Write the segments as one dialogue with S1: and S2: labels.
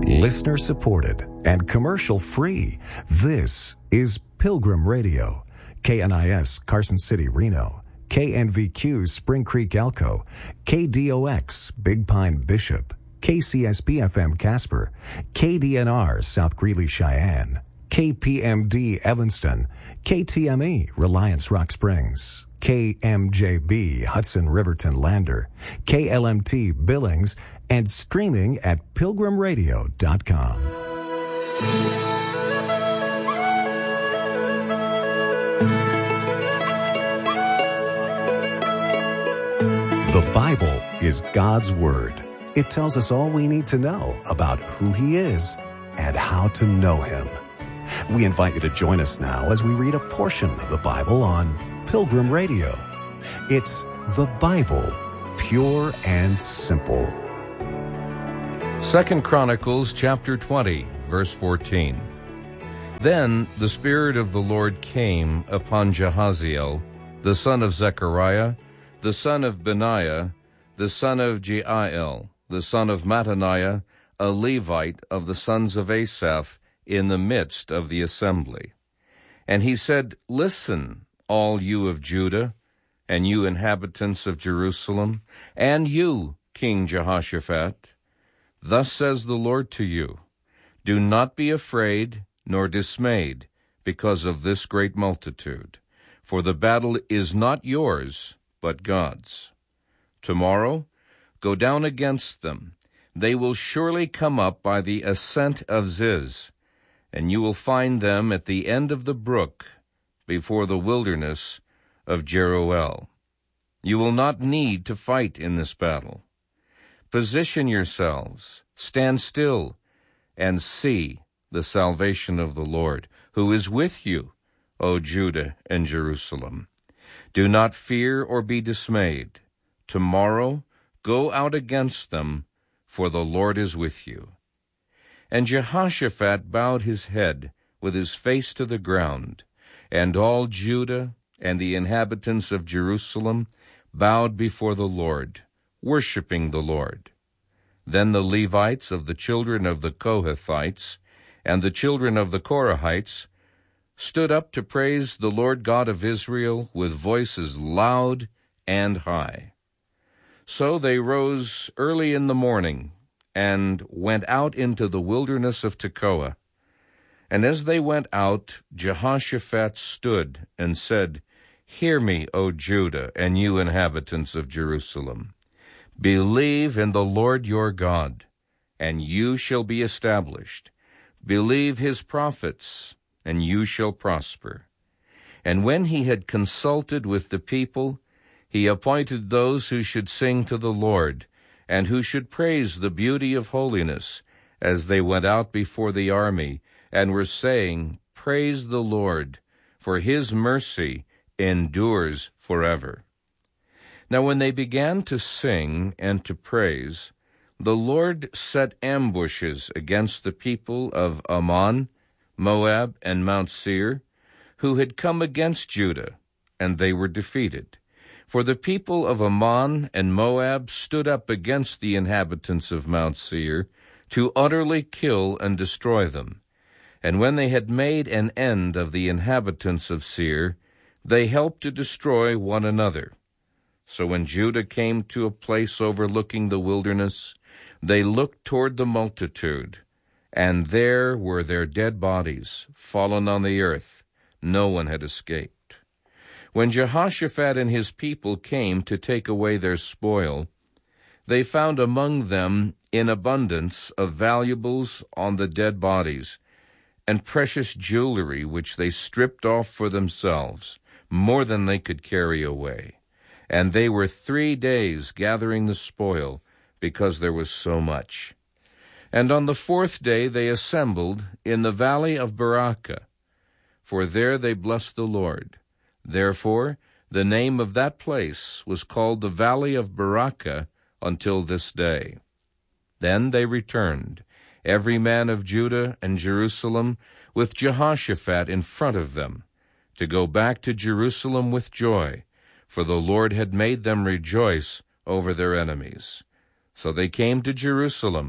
S1: Listener supported and commercial free. This is Pilgrim Radio. KNIS Carson City, Reno. KNVQ Spring Creek, Elko. KDOX Big Pine, Bishop. KCSP-FM Casper. KDNR South Greeley, Cheyenne. KPMD Evanston. KTME Reliance Rock Springs. KMJB Hudson Riverton Lander. KLMT Billings, and streaming at pilgrimradio.com. The Bible is God's Word. It tells us all we need to know about who He is and how to know Him. We invite you to join us now as we read a portion of the Bible on Pilgrim Radio. It's the Bible, pure and simple.
S2: 2 Chronicles chapter 20, verse 14. Then the Spirit of the Lord came upon Jahaziel, the son of Zechariah, the son of Benaiah, the son of Jeiel, the son of Mattaniah, a Levite of the sons of Asaph, in the midst of the assembly. And he said, Listen, all you of Judah, and you inhabitants of Jerusalem, and you, King Jehoshaphat. Thus says the Lord to you, Do not be afraid nor dismayed because of this great multitude, for the battle is not yours, but God's. Tomorrow, go down against them. They will surely come up by the ascent of Ziz, and you will find them at the end of the brook before the wilderness of Jeruel. You will not need to fight in this battle. Position yourselves, stand still, and see the salvation of the Lord, who is with you, O Judah and Jerusalem. Do not fear or be dismayed. Tomorrow go out against them, for the Lord is with you. And Jehoshaphat bowed his head with his face to the ground, and all Judah and the inhabitants of Jerusalem bowed before the Lord, worshiping the Lord. Then the Levites of the children of the Kohathites and the children of the Korahites stood up to praise the Lord God of Israel with voices loud and high. So they rose early in the morning and went out into the wilderness of Tekoa. And as they went out, Jehoshaphat stood and said, Hear me, O Judah, and you inhabitants of Jerusalem. Believe in the Lord your God, and you shall be established. Believe his prophets, and you shall prosper. And when he had consulted with the people, he appointed those who should sing to the Lord, and who should praise the beauty of holiness, as they went out before the army, and were saying, Praise the Lord, for his mercy endures forever. Now when they began to sing and to praise, the Lord set ambushes against the people of Ammon, Moab, and Mount Seir, who had come against Judah, and they were defeated. For the people of Ammon and Moab stood up against the inhabitants of Mount Seir to utterly kill and destroy them. And when they had made an end of the inhabitants of Seir, they helped to destroy one another. So when Judah came to a place overlooking the wilderness, they looked toward the multitude, and there were their dead bodies, fallen on the earth. No one had escaped. When Jehoshaphat and his people came to take away their spoil, they found among them in abundance of valuables on the dead bodies, and precious jewelry which they stripped off for themselves, more than they could carry away. And they were 3 days gathering the spoil, because there was so much. And on the 4th day they assembled in the valley of Berachah, for there they blessed the Lord. Therefore the name of that place was called the Valley of Berachah until this day. Then they returned, every man of Judah and Jerusalem, with Jehoshaphat in front of them, to go back to Jerusalem with joy, for the Lord had made them rejoice over their enemies. So they came to Jerusalem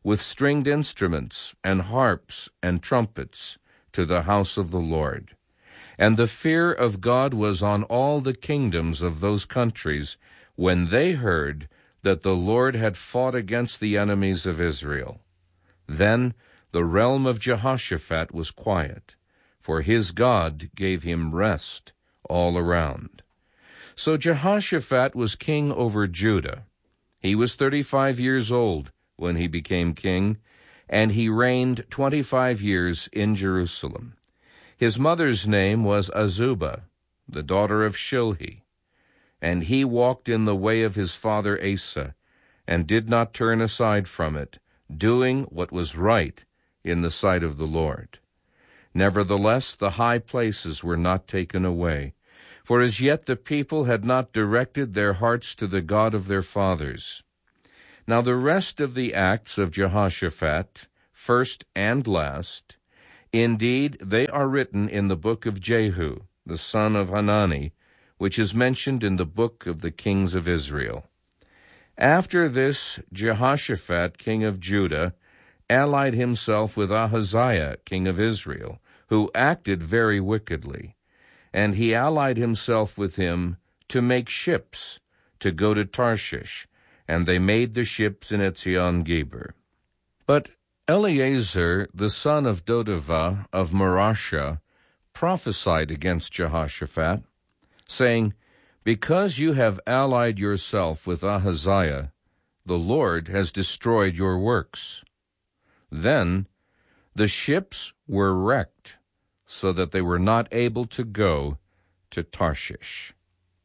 S2: with stringed instruments and harps and trumpets, to the house of the Lord. And the fear of God was on all the kingdoms of those countries when they heard that the Lord had fought against the enemies of Israel. Then the realm of Jehoshaphat was quiet, for his God gave him rest all around. So Jehoshaphat was king over Judah. He was 35 years old when he became king, and he reigned 25 years in Jerusalem. His mother's name was Azubah, the daughter of Shilhi. And he walked in the way of his father Asa, and did not turn aside from it, doing what was right in the sight of the Lord. Nevertheless, the high places were not taken away, for as yet the people had not directed their hearts to the God of their fathers. Now the rest of the acts of Jehoshaphat, first and last, indeed they are written in the book of Jehu, the son of Hanani, which is mentioned in the book of the kings of Israel. After this, Jehoshaphat, king of Judah, allied himself with Ahaziah, king of Israel, who acted very wickedly. And he allied himself with him to make ships, to go to Tarshish, and they made the ships in Etzion-Geber. But Eleazar, the son of Dodavah of Marashah, prophesied against Jehoshaphat, saying, Because you have allied yourself with Ahaziah, the Lord has destroyed your works. Then the ships were wrecked, so that they were not able to go to Tarshish.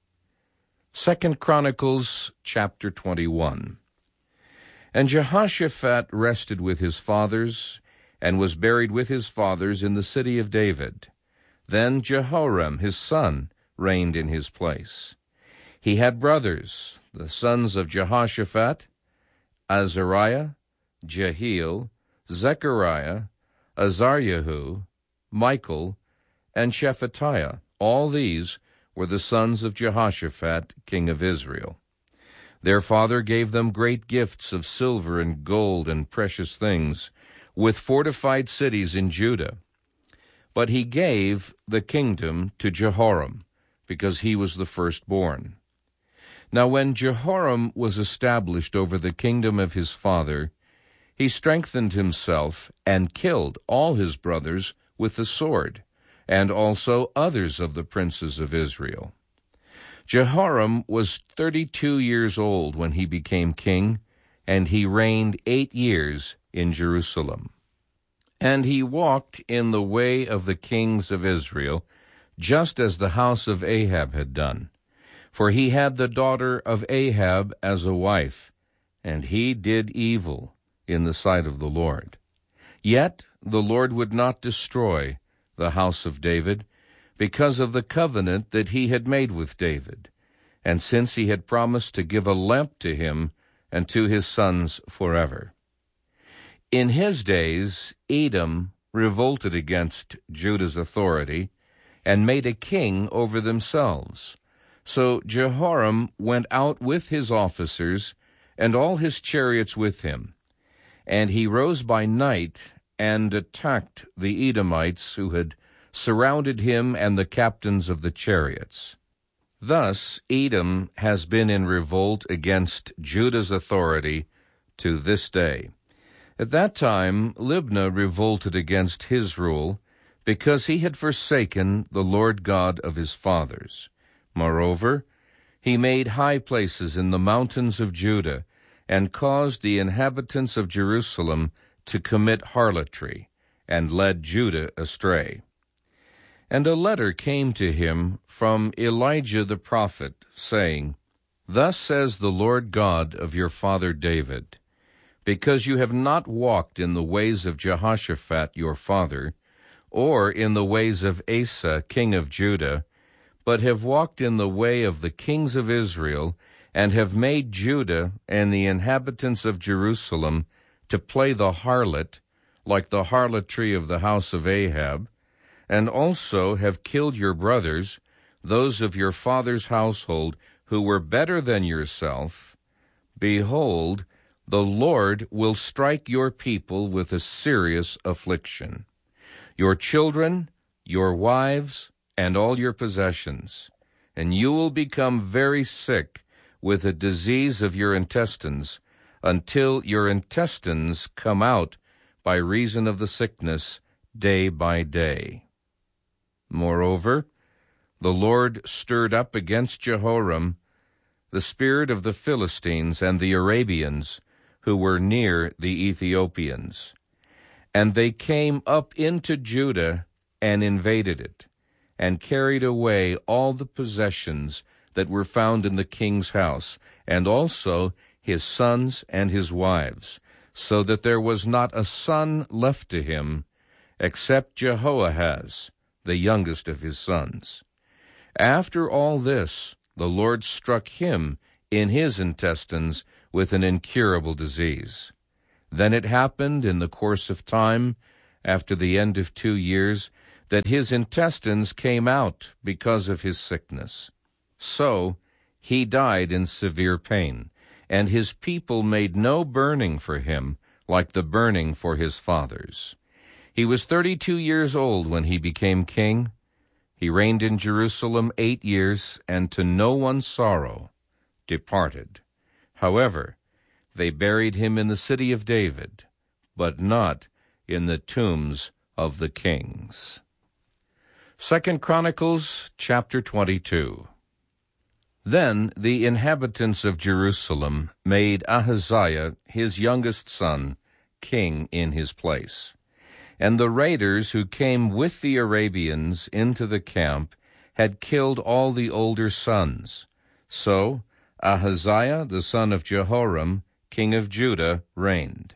S2: 2 Chronicles chapter 21. And Jehoshaphat rested with his fathers, and was buried with his fathers in the city of David. Then Jehoram his son reigned in his place. He had brothers, the sons of Jehoshaphat, Azariah, Jehiel, Zechariah, Azaryahu, Michael, and Shephatiah. All these were the sons of Jehoshaphat, king of Israel. Their father gave them great gifts of silver and gold and precious things, with fortified cities in Judah. But he gave the kingdom to Jehoram, because he was the firstborn. Now when Jehoram was established over the kingdom of his father, he strengthened himself and killed all his brothers with the sword, and also others of the princes of Israel. Jehoram was 32 years old when he became king, and he reigned 8 years in Jerusalem. And he walked in the way of the kings of Israel, just as the house of Ahab had done. For he had the daughter of Ahab as a wife, and he did evil in the sight of the Lord. Yet the Lord would not destroy the house of David, because of the covenant that he had made with David, and since he had promised to give a lamp to him and to his sons forever. In his days Edom revolted against Judah's authority, and made a king over themselves. So Jehoram went out with his officers, and all his chariots with him. And he rose by night, and attacked the Edomites who had surrounded him and the captains of the chariots. Thus Edom has been in revolt against Judah's authority to this day. At that time Libnah revolted against his rule, because he had forsaken the Lord God of his fathers. Moreover, he made high places in the mountains of Judah, and caused the inhabitants of Jerusalem to commit harlotry, and led Judah astray. And a letter came to him from Elijah the prophet, saying, Thus says the Lord God of your father David, because you have not walked in the ways of Jehoshaphat your father, or in the ways of Asa king of Judah, but have walked in the way of the kings of Israel, and have made Judah and the inhabitants of Jerusalem to play the harlot, like the harlotry of the house of Ahab, and also have killed your brothers, those of your father's household, who were better than yourself, behold, the Lord will strike your people with a serious affliction. Your children, your wives, and all your possessions, and you will become very sick with a disease of your intestines, until your intestines come out by reason of the sickness day by day. Moreover, the Lord stirred up against Jehoram the spirit of the Philistines and the Arabians, who were near the Ethiopians. And they came up into Judah and invaded it, and carried away all the possessions that were found in the king's house, and also his sons and his wives, so that there was not a son left to him, except Jehoahaz, the youngest of his sons. After all this, the Lord struck him in his intestines with an incurable disease. Then it happened in the course of time, after the end of 2 years, that his intestines came out because of his sickness. So he died in severe pain, and his people made no burning for him like the burning for his fathers. He was 32 years old when he became king. He reigned in Jerusalem 8 years, and to no one's sorrow departed. However, they buried him in the city of David, but not in the tombs of the kings. 2 Chronicles chapter 22. Then the inhabitants of Jerusalem made Ahaziah, his youngest son, king in his place. And the raiders who came with the Arabians into the camp had killed all the older sons. So Ahaziah, the son of Jehoram, king of Judah, reigned.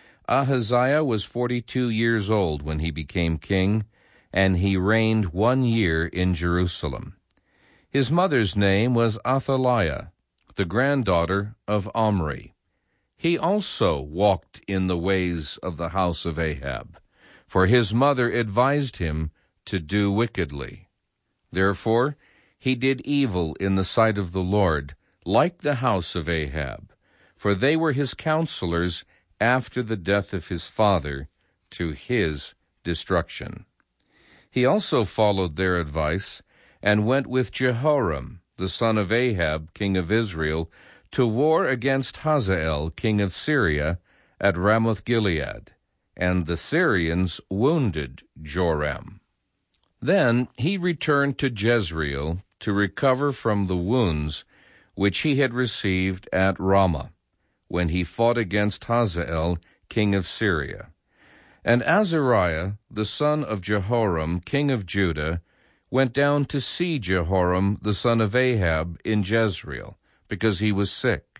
S2: Ahaziah was 42 years old when he became king, and he reigned 1 year in Jerusalem. His mother's name was Athaliah, the granddaughter of Omri. He also walked in the ways of the house of Ahab, for his mother advised him to do wickedly. Therefore he did evil in the sight of the Lord, like the house of Ahab, for they were his counselors after the death of his father, to his destruction. He also followed their advice, and went with Jehoram, the son of Ahab, king of Israel, to war against Hazael, king of Syria, at Ramoth-Gilead, and the Syrians wounded Joram. Then he returned to Jezreel to recover from the wounds which he had received at Ramah, when he fought against Hazael, king of Syria. And Azariah, the son of Jehoram, king of Judah, went down to see Jehoram, the son of Ahab, in Jezreel, because he was sick.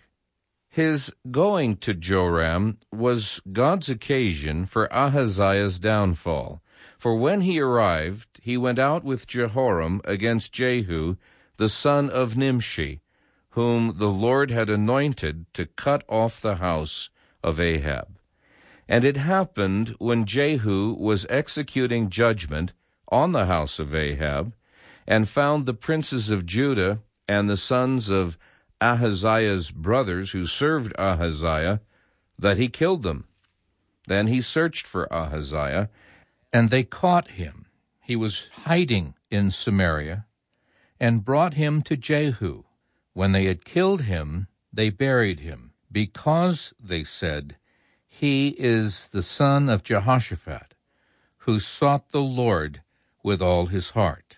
S2: His going to Joram was God's occasion for Ahaziah's downfall. For when he arrived, he went out with Jehoram against Jehu, the son of Nimshi, whom the Lord had anointed to cut off the house of Ahab. And it happened, when Jehu was executing judgment on the house of Ahab, and found the princes of Judah and the sons of Ahaziah's brothers who served Ahaziah, that he killed them. Then he searched for Ahaziah, and they caught him. He was hiding in Samaria, and brought him to Jehu. When they had killed him, they buried him, because, they said, he is the son of Jehoshaphat, who sought the Lord with all his heart.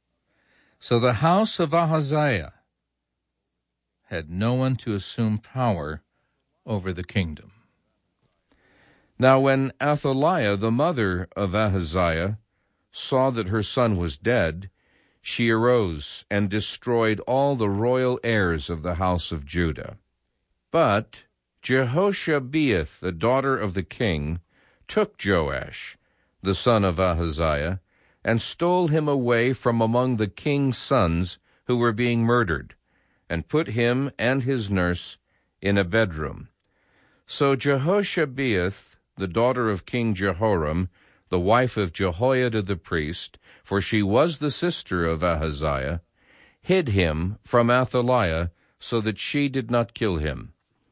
S2: So the house of Ahaziah had no one to assume power over the kingdom. Now when Athaliah, the mother of Ahaziah, saw that her son was dead, she arose and destroyed all the royal heirs of the house of Judah. But Jehoshabeath, the daughter of the king, took Joash, the son of Ahaziah, and stole him away from among the king's sons who were being murdered, and put him and his nurse in a bedroom. So Jehoshabeath, the daughter of King Jehoram, the wife of Jehoiada the priest, for she was the sister of Ahaziah, hid him from Athaliah, so that she did not kill him.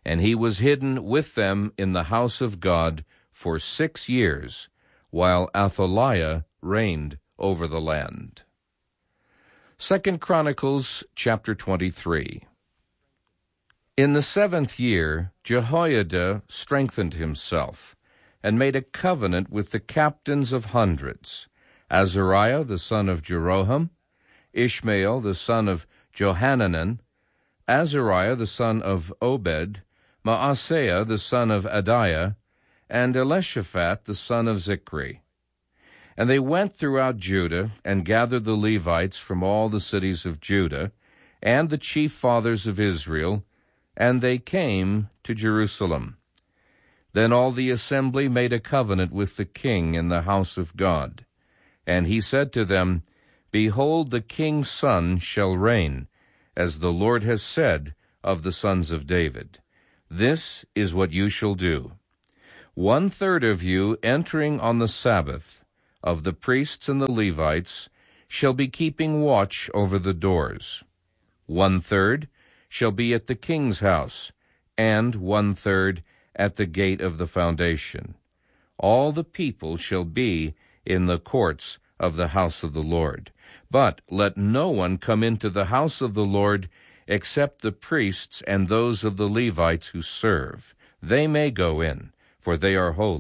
S2: And he was hidden with them in the house of God for 6 years, while Athaliah reigned over the land. 2 Chronicles chapter 23. In the 7th year, Jehoiada strengthened himself, and made a covenant with the captains of hundreds, Azariah the son of Jeroham, Ishmael the son of Johanan, Azariah the son of Obed, Maaseiah the son of Adiah, and Elishaphat the son of Zichri. And they went throughout Judah, and gathered the Levites from all the cities of Judah, and the chief fathers of Israel, and they came to Jerusalem. Then all the assembly made a covenant with the king in the house of God. And he said to them, Behold, the king's son shall reign, as the Lord has said of the sons of David. This is what you shall do. 1/3 of you entering on the Sabbath, of the priests and the Levites, shall be keeping watch over the doors. 1/3 shall be at the king's house, and 1/3 at the gate of the foundation. All the people shall be in the courts of the house of the Lord. But let no one come into the house of the Lord except the priests and those of the Levites who serve. They may go in, for they are holy.